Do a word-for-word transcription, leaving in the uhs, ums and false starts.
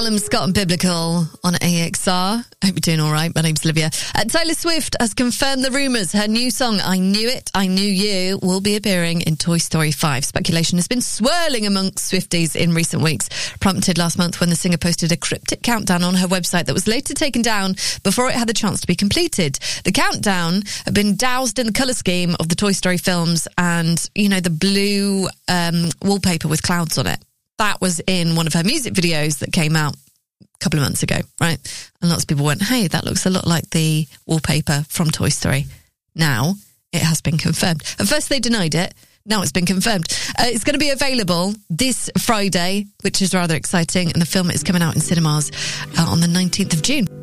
Callum Scott and Biblical on A X R. I hope you're doing all right. My name's Olivia. Uh, Taylor Swift has confirmed the rumours. Her new song, I Knew It, I Knew You, will be appearing in Toy Story five. Speculation has been swirling amongst Swifties in recent weeks, prompted last month when the singer posted a cryptic countdown on her website that was later taken down before it had the chance to be completed. The countdown had been doused in the colour scheme of the Toy Story films and, you know, the blue um, wallpaper with clouds on it. That was in one of her music videos that came out a couple of months ago, right? And lots of people went, hey, that looks a lot like the wallpaper from Toy Story. Now, it has been confirmed. At first, they denied it. Now it's been confirmed. Uh, it's going to be available this Friday, which is rather exciting. And the film is coming out in cinemas uh, on the nineteenth of June.